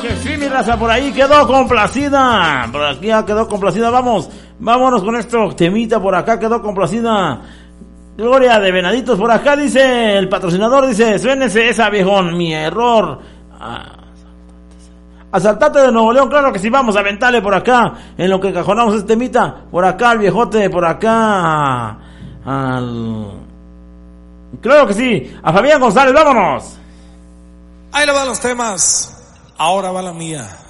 que sí, mi raza, por ahí quedó complacida. Por aquí ya quedó complacida. Vámonos con esto. Temita por acá quedó complacida. Gloria de Venaditos por acá, dice el patrocinador, dice, suénese esa, viejón, mi error. Asaltate de Nuevo León, claro que sí, vamos a aventarle por acá, en lo que cajonamos este temita, por acá al viejote, por acá claro que sí, a Fabián González, vámonos. Ahí le van los temas, ahora va la mía.